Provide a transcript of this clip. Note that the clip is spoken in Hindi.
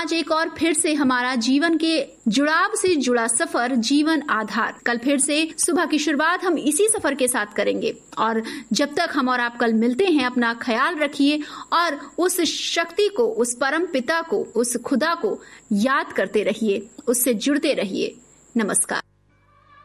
आज एक और फिर से हमारा जीवन के जुड़ाव से जुड़ा सफर जीवन आधार। कल फिर से सुबह की शुरुआत हम इसी सफर के साथ करेंगे और जब तक हम और आप कल मिलते हैं अपना ख्याल रखिए और उस शक्ति को, उस परम पिता को, उस खुदा को याद करते रहिए, उससे जुड़ते रहिए। नमस्कार।